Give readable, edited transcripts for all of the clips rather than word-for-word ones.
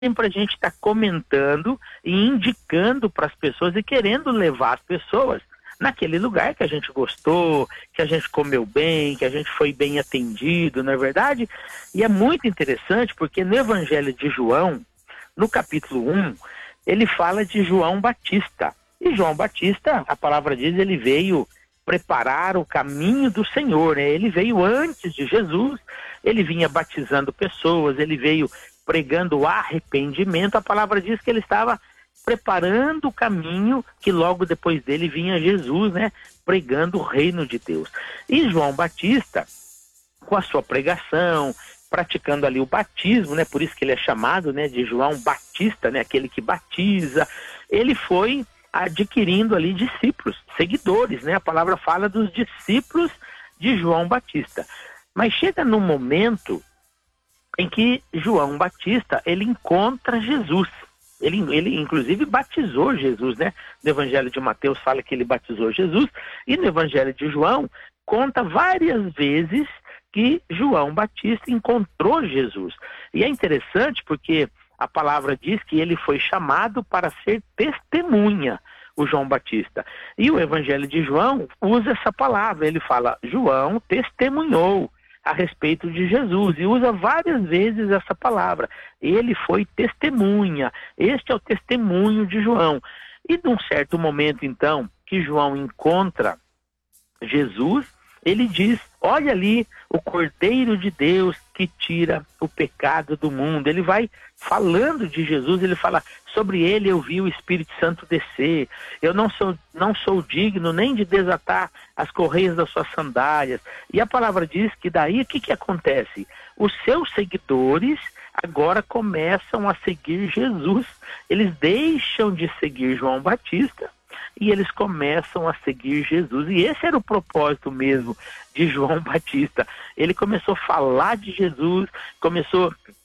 sempre a gente está comentando e indicando para as pessoas e querendo levar as pessoas naquele lugar que a gente gostou, que a gente comeu bem, que a gente foi bem atendido, não é verdade? E é muito interessante porque no Evangelho de João, no capítulo 1, ele fala de João Batista. E João Batista, a palavra diz, ele veio preparar o caminho do Senhor, né? Ele veio antes de Jesus, ele vinha batizando pessoas, ele veio pregando o arrependimento. A palavra diz que ele estava preparando o caminho que logo depois dele vinha Jesus, né? Pregando o reino de Deus. E João Batista, com a sua pregação, praticando ali o batismo, né? Por isso que ele é chamado, né, de João Batista, né? Aquele que batiza. Ele foi adquirindo ali discípulos, seguidores, né? A palavra fala dos discípulos de João Batista. Mas chega num momento em que João Batista, ele encontra Jesus. Ele inclusive batizou Jesus, né? No Evangelho de Mateus fala que ele batizou Jesus, e no Evangelho de João conta várias vezes que João Batista encontrou Jesus. E é interessante porque a palavra diz que ele foi chamado para ser testemunha, o João Batista. E o Evangelho de João usa essa palavra, ele fala, João testemunhou a respeito de Jesus, e usa várias vezes essa palavra. Ele foi testemunha, este é o testemunho de João. E num certo momento, então, que João encontra Jesus, ele diz, olha ali o Cordeiro de Deus que tira o pecado do mundo. Ele vai falando de Jesus, ele fala, sobre ele eu vi o Espírito Santo descer, eu não sou digno nem de desatar as correias das suas sandálias. E a palavra diz que daí o que acontece? Os seus seguidores agora começam a seguir Jesus, eles deixam de seguir João Batista, e eles começam a seguir Jesus. E esse era o propósito mesmo de João Batista. Ele começou a falar de Jesus, começou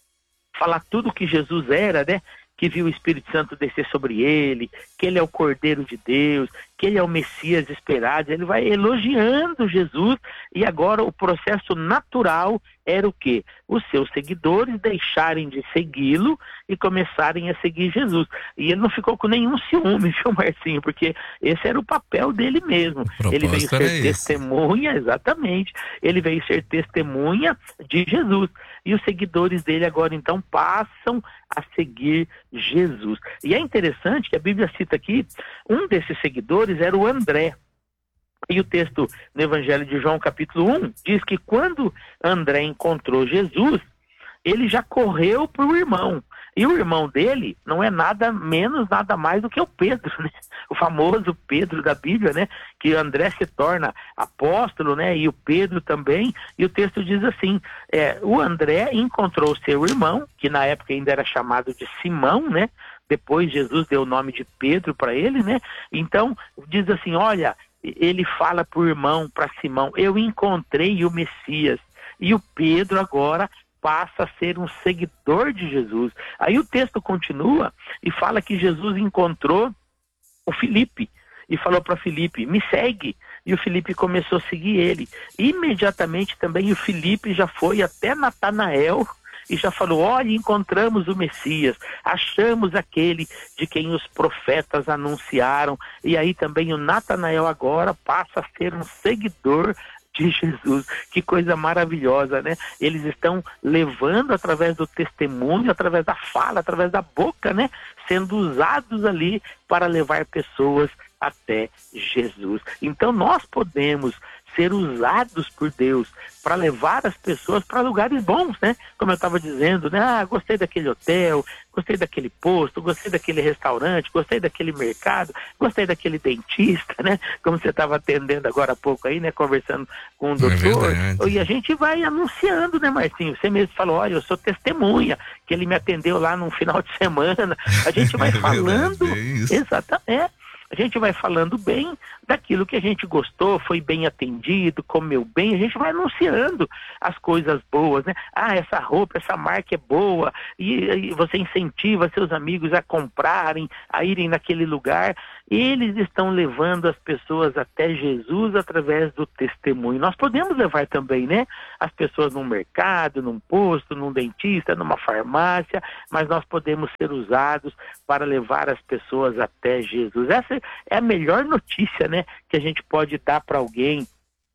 a falar tudo o que Jesus era, né? Que viu o Espírito Santo descer sobre ele, que ele é o Cordeiro de Deus, que ele é o Messias esperado. Ele vai elogiando Jesus, e agora o processo natural era o quê? Os seus seguidores deixarem de segui-lo e começarem a seguir Jesus. E ele não ficou com nenhum ciúme, viu, Marcinho? Porque esse era o papel dele mesmo. Ele veio ser testemunha, exatamente. Ele veio ser testemunha de Jesus. E os seguidores dele agora, então, passam a seguir Jesus. E é interessante que a Bíblia cita aqui, um desses seguidores era o André. E o texto no Evangelho de João, capítulo 1, diz que quando André encontrou Jesus, ele já correu para o irmão. E o irmão dele não é nada menos, nada mais do que o Pedro, né? O famoso Pedro da Bíblia, né? Que André se torna apóstolo, né? E o Pedro também. E o texto diz assim, o André encontrou seu irmão, que na época ainda era chamado de Simão, né? Depois Jesus deu o nome de Pedro para ele, né? Então, diz assim, olha, ele fala para o irmão, para Simão, eu encontrei o Messias. E o Pedro agora passa a ser um seguidor de Jesus. Aí o texto continua e fala que Jesus encontrou o Filipe e falou para Filipe, me segue. E o Filipe começou a seguir ele. Imediatamente também o Filipe já foi até Natanael e já falou, olha, encontramos o Messias, achamos aquele de quem os profetas anunciaram. E aí também o Natanael agora passa a ser um seguidor de Jesus. Que coisa maravilhosa, né? Eles estão levando através do testemunho, através da fala, através da boca, né? Sendo usados ali para levar pessoas até Jesus. Então nós podemos ser usados por Deus para levar as pessoas para lugares bons, né? Como eu estava dizendo, né? Gostei daquele hotel, gostei daquele posto, gostei daquele restaurante, gostei daquele mercado, gostei daquele dentista, né? Como você estava atendendo agora há pouco aí, né? Conversando com o doutor. E a gente vai anunciando, né, Marcinho? Você mesmo falou, olha, eu sou testemunha, que ele me atendeu lá num final de semana. A gente vai falando, exatamente. A gente vai falando bem daquilo que a gente gostou, foi bem atendido, comeu bem, a gente vai anunciando as coisas boas, né? Ah, essa roupa, essa marca é boa, e você incentiva seus amigos a comprarem, a irem naquele lugar. Eles estão levando as pessoas até Jesus através do testemunho. Nós podemos levar também, né? As pessoas num mercado, num posto, num dentista, numa farmácia, mas nós podemos ser usados para levar as pessoas até Jesus. Essa é a melhor notícia, né? Que a gente pode dar para alguém.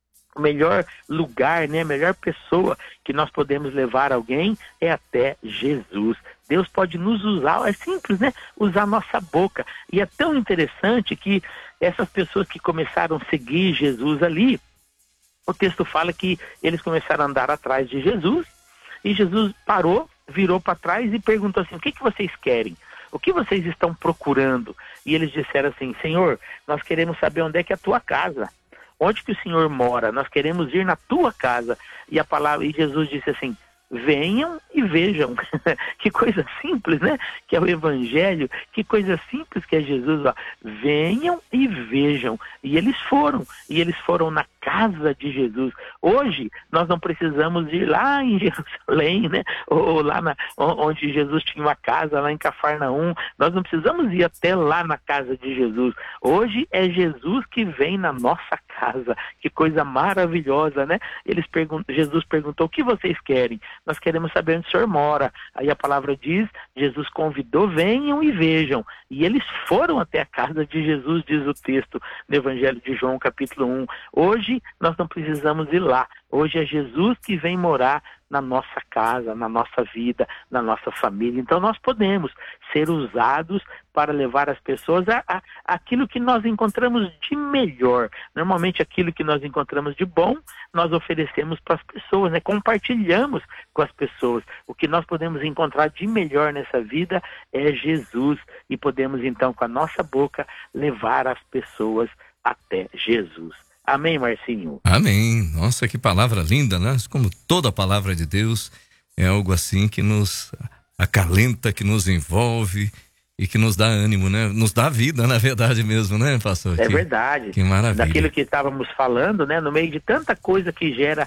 O melhor lugar, né? A melhor pessoa que nós podemos levar alguém é até Jesus. Deus pode nos usar, é simples, né? Usar a nossa boca. E é tão interessante que essas pessoas que começaram a seguir Jesus ali, o texto fala que eles começaram a andar atrás de Jesus, e Jesus parou, virou para trás e perguntou assim: o que vocês querem? O que vocês estão procurando? E eles disseram assim: Senhor, nós queremos saber onde é que é a tua casa. Onde que o Senhor mora? Nós queremos ir na tua casa. E Jesus disse assim: venham e vejam. Que coisa simples, né? Que é o Evangelho. Que coisa simples que é Jesus. Ó. Venham e vejam. E eles foram na casa de Jesus. Hoje, nós não precisamos ir lá em Jerusalém, né? Ou lá onde Jesus tinha uma casa, lá em Cafarnaum. Nós não precisamos ir até lá na casa de Jesus. Hoje é Jesus que vem na nossa casa. Que coisa maravilhosa, né? Jesus perguntou: o que vocês querem? Nós queremos saber onde o Senhor mora. Aí a palavra diz, Jesus convidou: venham e vejam. E eles foram até a casa de Jesus, diz o texto no Evangelho de João, capítulo 1. Hoje nós não precisamos ir lá. Hoje é Jesus que vem morar na nossa casa, na nossa vida, na nossa família. Então nós podemos ser usados para levar as pessoas a aquilo que nós encontramos de melhor. Normalmente aquilo que nós encontramos de bom, nós oferecemos para as pessoas, né? Compartilhamos com as pessoas. O que nós podemos encontrar de melhor nessa vida é Jesus. E podemos então com a nossa boca levar as pessoas até Jesus. Amém, Marcinho? Amém. Nossa, que palavra linda, né? Como toda palavra de Deus, é algo assim que nos acalenta, que nos envolve e que nos dá ânimo, né? Nos dá vida, na verdade mesmo, né, pastor? É verdade. Que maravilha. Daquilo que estávamos falando, né? No meio de tanta coisa que gera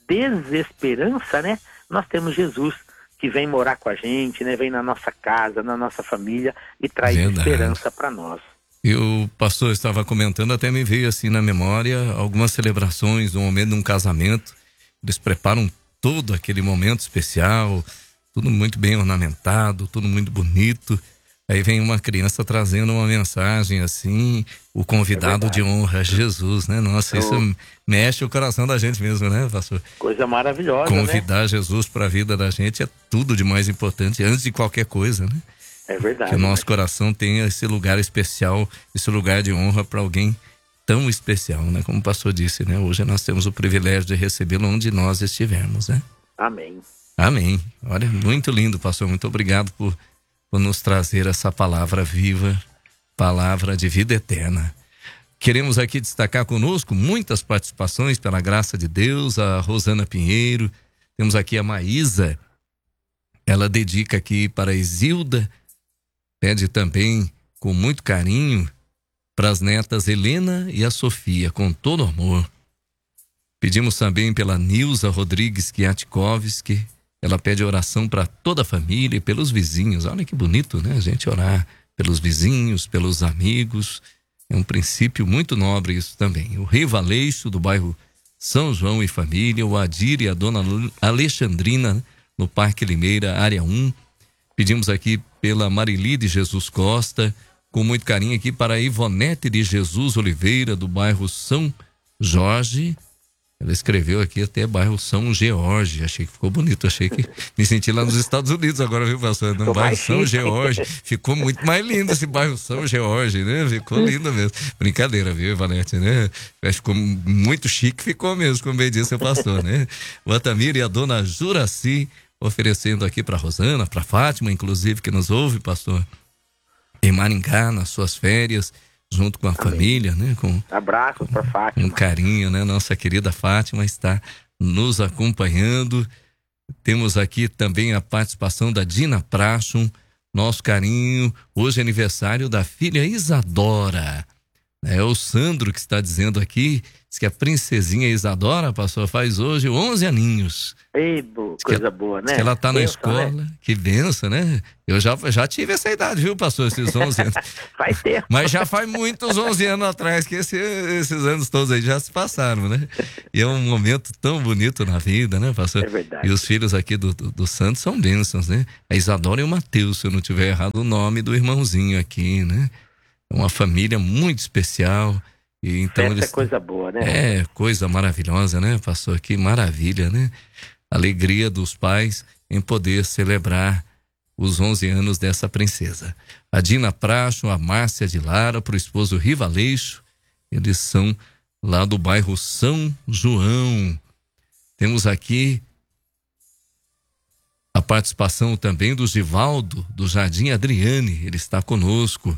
desesperança, né? Nós temos Jesus que vem morar com a gente, né? Vem na nossa casa, na nossa família e traz esperança para nós. E o pastor estava comentando, até me veio assim na memória, algumas celebrações, no momento de um casamento, eles preparam todo aquele momento especial, tudo muito bem ornamentado, tudo muito bonito. Aí vem uma criança trazendo uma mensagem assim, o convidado de honra, Jesus, né? Nossa, isso mexe o coração da gente mesmo, né, pastor? Coisa maravilhosa, convidar, né? Jesus para a vida da gente é tudo de mais importante, antes de qualquer coisa, né? É verdade. Que o nosso coração tenha esse lugar especial, esse lugar de honra para alguém tão especial, né? Como o pastor disse, né? Hoje nós temos o privilégio de recebê-lo onde nós estivermos, né? Amém. Amém. Olha, muito lindo, pastor. Muito obrigado por nos trazer essa palavra viva, palavra de vida eterna. Queremos aqui destacar conosco muitas participações, pela graça de Deus, a Rosana Pinheiro. Temos aqui a Maísa. Ela dedica aqui para a Isilda. Pede também, com muito carinho, para as netas Helena e a Sofia, com todo amor. Pedimos também pela Nilza Rodrigues Kiatkovski. Ela pede oração para toda a família e pelos vizinhos. Olha que bonito, né? A gente orar pelos vizinhos, pelos amigos. É um princípio muito nobre isso também. O Rei Valeixo, do bairro São João e família. O Adir e a dona Alexandrina, no Parque Limeira, área 1. Pedimos aqui pela Marili de Jesus Costa, com muito carinho aqui para a Ivonete de Jesus Oliveira, do bairro São Jorge. Ela escreveu aqui até bairro São George. Achei que ficou bonito, achei que me senti lá nos Estados Unidos agora, viu, pastor? No bairro São George. Ficou muito mais lindo esse bairro São George, né? Ficou lindo mesmo. Brincadeira, viu, Ivonete, né? Ficou muito chique, ficou mesmo, como bem disse o pastor, né? O Atamir e a dona Juraci oferecendo aqui para Rosana, para Fátima, inclusive, que nos ouve, pastor, em Maringá, nas suas férias, junto com a família, né? Com abraços para Fátima. Um carinho, né? Nossa querida Fátima está nos acompanhando. Temos aqui também a participação da Dina Prachum, nosso carinho. Hoje é aniversário da filha Isadora. É o Sandro que está dizendo aqui, diz que a princesinha Isadora, pastor, faz hoje 11 aninhos. Ei, coisa boa, né? Diz que ela está na Benção, escola, né? que benção, né? Eu já tive essa idade, viu, pastor, esses 11 anos. Faz tempo. Mas já faz muitos 11 anos atrás que esses anos todos aí já se passaram, né? E é um momento tão bonito na vida, né, pastor? É verdade. E os filhos aqui do Santos são bênçãos, né? A Isadora e o Mateus, se eu não tiver errado o nome do irmãozinho aqui, né? É uma família muito especial. E então Festa é coisa boa, né? É, coisa maravilhosa, né, pastor? Que maravilha, né? Alegria dos pais em poder celebrar os 11 anos dessa princesa. A Dina Pracho, a Márcia de Lara, para o esposo Rivaleixo, eles são lá do bairro São João. Temos aqui a participação também do Givaldo, do Jardim Adriane, ele está conosco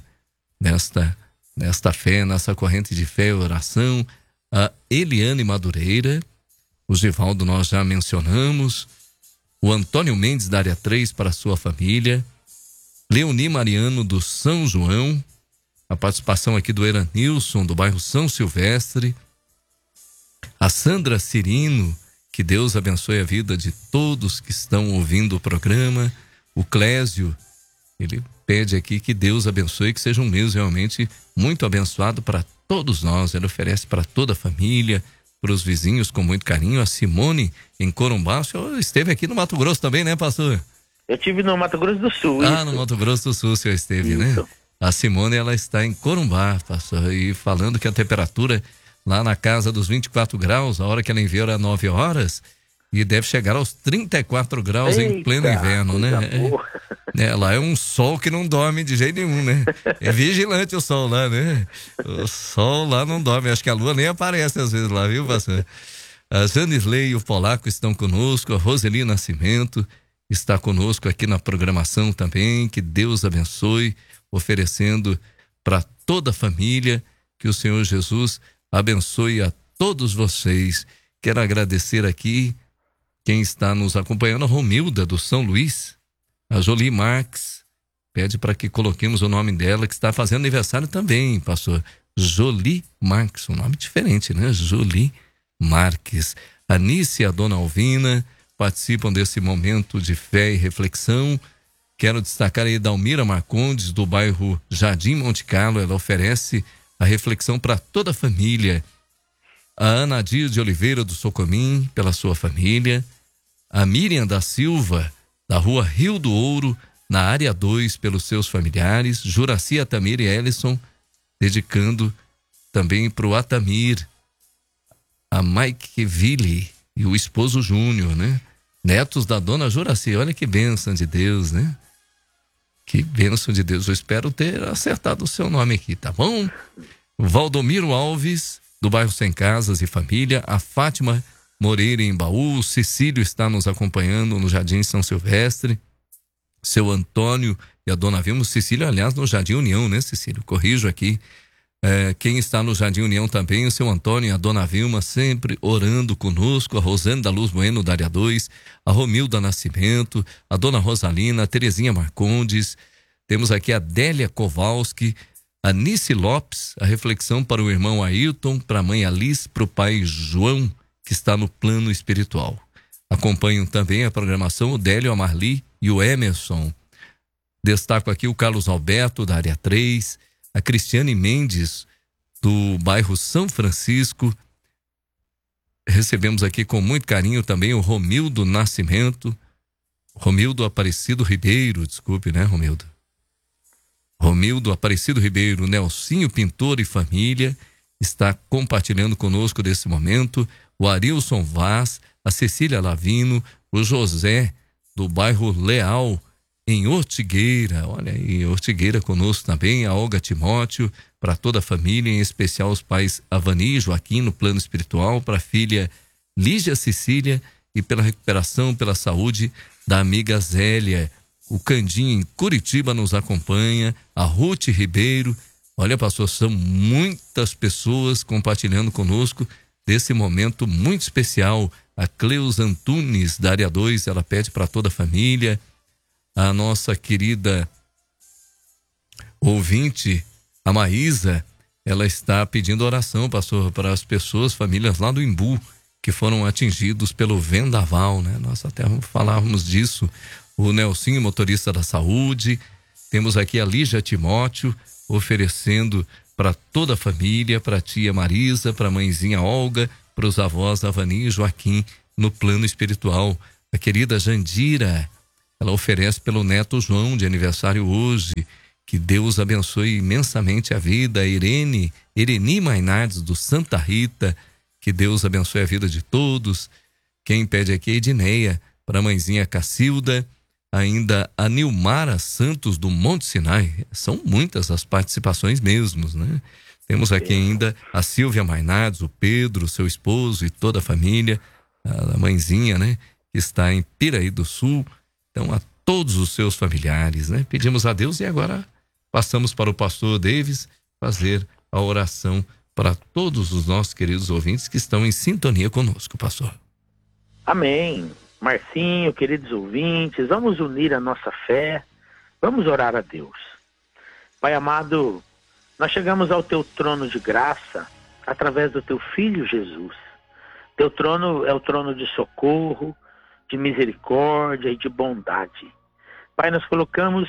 nesta fé, nessa corrente de fé e oração. A Eliane Madureira, o Givaldo nós já mencionamos, o Antônio Mendes da área 3 para a sua família, Leoni Mariano do São João, a participação aqui do Eranilson do bairro São Silvestre, a Sandra Cirino, que Deus abençoe a vida de todos que estão ouvindo o programa, o Clésio, ele pede aqui que Deus abençoe, que seja um mês realmente muito abençoado para todos nós. Ele oferece para toda a família, para os vizinhos com muito carinho. A Simone em Corumbá, o senhor esteve aqui no Mato Grosso também, né, pastor? Eu estive no Mato Grosso do Sul. No Mato Grosso do Sul o senhor esteve, isso, né? A Simone, ela está em Corumbá, pastor, e falando que a temperatura lá na casa dos 24 graus, a hora que ela enviou era 9 horas, e deve chegar aos 34 graus em pleno inverno, né? Lá é um sol que não dorme de jeito nenhum, né? É vigilante o sol lá, né? O sol lá não dorme. Acho que a lua nem aparece às vezes lá, viu, pastor? A Janisley e o Polaco estão conosco. A Roseli Nascimento está conosco aqui na programação também. Que Deus abençoe, oferecendo para toda a família. Que o Senhor Jesus abençoe a todos vocês. Quero agradecer aqui quem está nos acompanhando, a Romilda do São Luís, a Jolie Marques, pede para que coloquemos o nome dela, que está fazendo aniversário também, pastor. Jolie Marques, um nome diferente, né? Jolie Marques. A Nice e a Dona Alvina participam desse momento de fé e reflexão. Quero destacar aí Dalmira Marcondes, do bairro Jardim Monte Carlo, ela oferece a reflexão para toda a família. A Ana Dias de Oliveira do Socomim, pela sua família. A Miriam da Silva, da rua Rio do Ouro, na área 2, pelos seus familiares. Juraci, Atamir e Ellison, dedicando também para o Atamir, a Mike Ville e o esposo Júnior, né? Netos da dona Juraci, olha que bênção de Deus, né? Que bênção de Deus. Eu espero ter acertado o seu nome aqui, tá bom? Valdomiro Alves, do bairro Sem Casas e Família. A Fátima Moreira em Baú. Cecílio está nos acompanhando no Jardim São Silvestre. Seu Antônio e a dona Vilma. Cecílio, aliás, no Jardim União, né, Cecílio? Corrijo aqui. Quem está no Jardim União também, o seu Antônio e a dona Vilma, sempre orando conosco. A Rosane da Luz Bueno, da área 2. A Romilda Nascimento. A dona Rosalina. A Terezinha Marcondes. Temos aqui a Délia Kowalski. A Nice Lopes. A reflexão para o irmão Ailton, para a mãe Alice, para o pai João, que está no plano espiritual. Acompanham também a programação o Délio, a Marli e o Emerson. Destaco aqui o Carlos Alberto, da área 3, a Cristiane Mendes, do bairro São Francisco. Recebemos aqui com muito carinho também o Romildo Nascimento, Romildo Aparecido Ribeiro, desculpe, né, Romildo? Romildo Aparecido Ribeiro, Nelsinho Pintor e família, está compartilhando conosco desse momento. O Arilson Vaz, a Cecília Lavino, o José, do bairro Leal, em Ortigueira. Olha aí, Ortigueira conosco também. A Olga Timóteo, para toda a família, em especial os pais Avani e Joaquim, no plano espiritual, para a filha Lígia Cecília e pela recuperação, pela saúde da amiga Zélia. O Candinho, em Curitiba, nos acompanha. A Ruth Ribeiro. Olha, pastor, são muitas pessoas compartilhando conosco desse momento muito especial. A Cleus Antunes, da área 2, ela pede para toda a família. A nossa querida ouvinte, a Maísa, ela está pedindo oração, pastor, para as pessoas, famílias lá do Imbu, que foram atingidos pelo vendaval, né? Nós até falávamos disso. O Nelsinho, motorista da saúde. Temos aqui a Lígia Timóteo, oferecendo para toda a família, para a tia Marisa, para a mãezinha Olga, para os avós Avani e Joaquim, no plano espiritual. A querida Jandira, ela oferece pelo neto João, de aniversário hoje. Que Deus abençoe imensamente a vida. A Ireni Mainardes, do Santa Rita. Que Deus abençoe a vida de todos. Quem pede aqui é Edneia, para a mãezinha Cacilda. Ainda a Nilmara Santos, do Monte Sinai. São muitas as participações mesmo, né? Temos aqui ainda a Silvia Mainardes, o Pedro, seu esposo e toda a família. A mãezinha, né? Que está em Piraí do Sul. Então, a todos os seus familiares, né? Pedimos a Deus e agora passamos para o pastor Davis fazer a oração para todos os nossos queridos ouvintes que estão em sintonia conosco, pastor. Amém. Marcinho, queridos ouvintes, vamos unir a nossa fé, vamos orar a Deus. Pai amado, nós chegamos ao teu trono de graça através do teu Filho Jesus. Teu trono é o trono de socorro, de misericórdia e de bondade. Pai, nós colocamos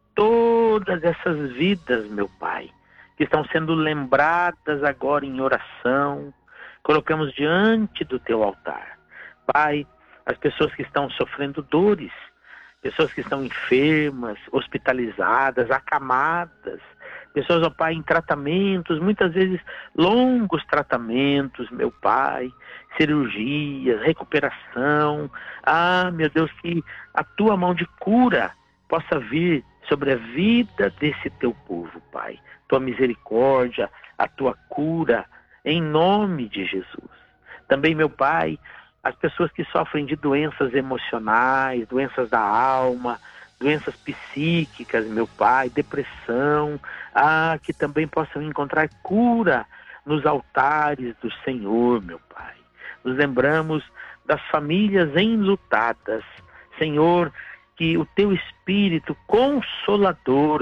todas essas vidas, meu Pai, que estão sendo lembradas agora em oração, colocamos diante do teu altar. Pai, as pessoas que estão sofrendo dores, pessoas que estão enfermas, hospitalizadas, acamadas, pessoas, ó Pai, em tratamentos, muitas vezes longos tratamentos, meu Pai, cirurgias, recuperação. Meu Deus, que a tua mão de cura possa vir sobre a vida desse teu povo, Pai. Tua misericórdia, a tua cura, em nome de Jesus. Também, meu Pai, as pessoas que sofrem de doenças emocionais, doenças da alma, doenças psíquicas, meu Pai, depressão, que também possam encontrar cura nos altares do Senhor, meu Pai. Nos lembramos das famílias enlutadas, Senhor, que o teu Espírito Consolador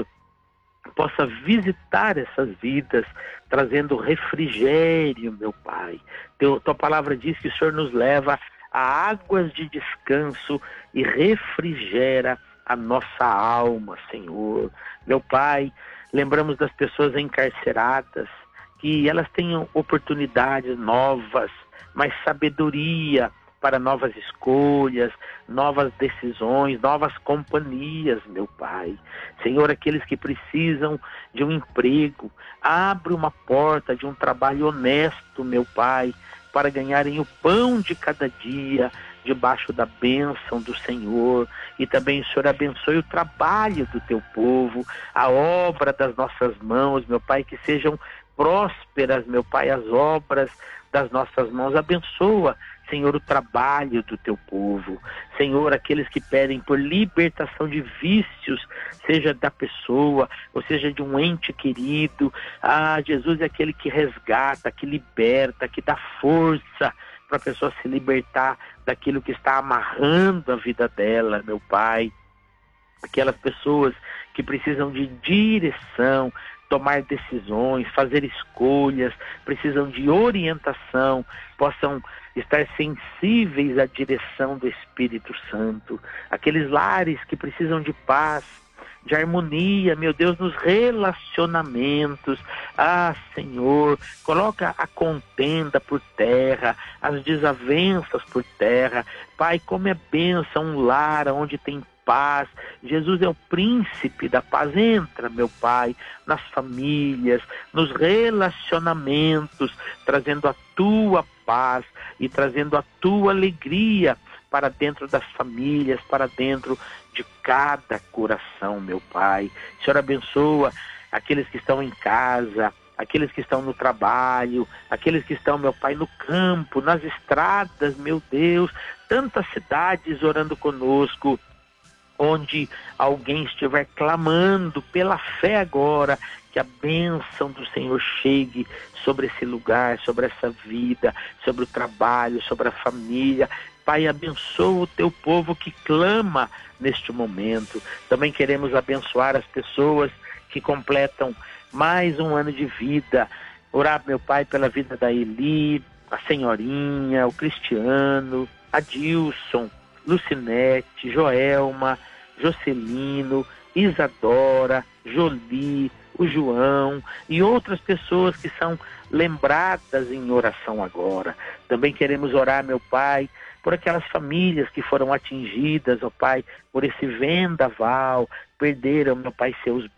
possa visitar essas vidas, trazendo refrigério, meu Pai. Tua palavra diz que o Senhor nos leva a águas de descanso e refrigera a nossa alma, Senhor. Meu Pai, lembramos das pessoas encarceradas, que elas tenham oportunidades novas, mais sabedoria para novas escolhas, novas decisões, novas companhias, meu Pai. Senhor, aqueles que precisam de um emprego, abre uma porta de um trabalho honesto, meu Pai, para ganharem o pão de cada dia, debaixo da bênção do Senhor. E também o Senhor abençoe o trabalho do teu povo, a obra das nossas mãos, meu Pai, que sejam prósperas, meu Pai, as obras das nossas mãos. Abençoa, Senhor, o trabalho do teu povo. Senhor, aqueles que pedem por libertação de vícios, seja da pessoa, ou seja de um ente querido. Jesus é aquele que resgata, que liberta, que dá força para a pessoa se libertar daquilo que está amarrando a vida dela, meu Pai. Aquelas pessoas que precisam de direção, tomar decisões, fazer escolhas, precisam de orientação, possam estar sensíveis à direção do Espírito Santo. Aqueles lares que precisam de paz, de harmonia, meu Deus, nos relacionamentos. Senhor, coloca a contenda por terra, as desavenças por terra. Pai, como é bênção um lar onde tem paz. Jesus é o príncipe da paz. Entra, meu Pai, nas famílias, nos relacionamentos, trazendo a tua paz e trazendo a tua alegria para dentro das famílias, para dentro de cada coração, meu Pai. Senhor, abençoa aqueles que estão em casa, aqueles que estão no trabalho, aqueles que estão, meu Pai, no campo, nas estradas, meu Deus, tantas cidades orando conosco, onde alguém estiver clamando pela fé agora, que a bênção do Senhor chegue sobre esse lugar, sobre essa vida, sobre o trabalho, sobre a família. Pai, abençoa o teu povo que clama neste momento. Também queremos abençoar as pessoas que completam mais um ano de vida. Orar, meu Pai, pela vida da Eli, a senhorinha, o Cristiano, a Dilson, Lucinete, Joelma, Jocelino, Isadora, Jolie, o João e outras pessoas que são lembradas em oração agora. Também queremos orar, meu Pai, por aquelas famílias que foram atingidas, ó Pai, por esse vendaval, perderam, meu Pai, seus